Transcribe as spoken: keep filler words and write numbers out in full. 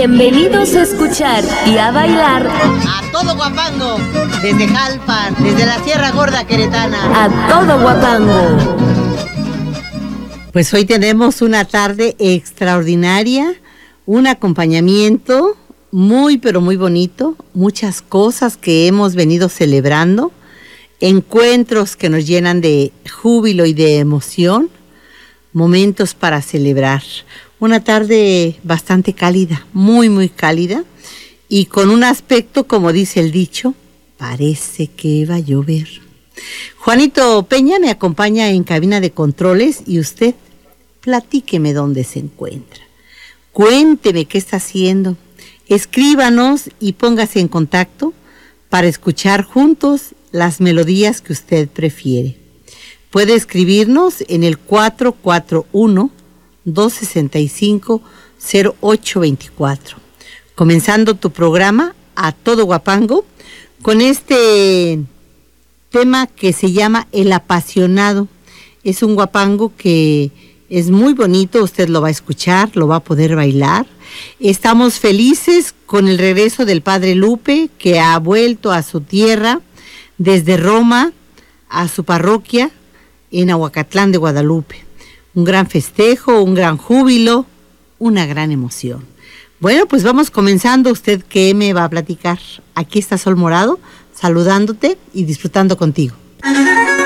Bienvenidos a escuchar y a bailar a todo Huapango, desde Jalpan, desde la Sierra Gorda Queretana. A todo Huapango. Pues hoy tenemos una tarde extraordinaria, un acompañamiento muy pero muy bonito, muchas cosas que hemos venido celebrando, encuentros que nos llenan de júbilo y de emoción, momentos para celebrar. Una tarde bastante cálida, muy muy cálida, y con un aspecto, como dice el dicho, parece que va a llover. Juanito Peña me acompaña en cabina de controles y usted, platíqueme dónde se encuentra. Cuénteme qué está haciendo. Escríbanos y póngase en contacto para escuchar juntos las melodías que usted prefiere. Puede escribirnos en el cuatro cuatro uno, dos seis cinco, cero ocho dos cuatro. Comenzando tu programa a todo Huapango con este tema que se llama El Apasionado. Es un huapango que es muy bonito, usted lo va a escuchar, lo va a poder bailar. Estamos felices con el regreso del Padre Lupe, que ha vuelto a su tierra desde Roma a su parroquia en Ahuacatlán de Guadalupe. Un gran festejo, un gran júbilo, una gran emoción. Bueno, pues vamos comenzando. ¿Usted qué me va a platicar? Aquí está Sol Morado, saludándote y disfrutando contigo.